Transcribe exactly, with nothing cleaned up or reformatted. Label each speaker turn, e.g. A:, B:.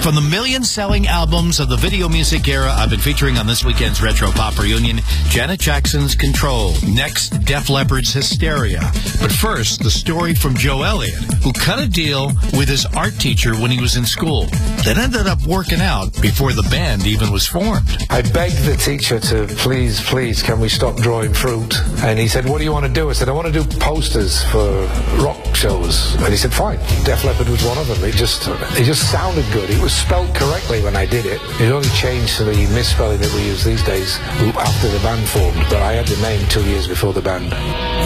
A: From the million-selling albums of the video music era, I've been featuring on this weekend's Retro Pop Reunion, Janet Jackson's Control. Next, Def Leppard's Hysteria. But first, the story from Joe Elliott, who cut a deal with his art teacher when he was in school that ended up working out before the band even was formed.
B: I begged the teacher to please, please, can we stop drawing fruit? And he said, what do you want to do? I said, I want to do posters for rock shows. And he said, fine. Def Leppard was one of them. It just, it just sounded good. It was spelled correctly when I did it. It only changed to the misspelling that we use these days after the band formed. But I had the name two years before the band.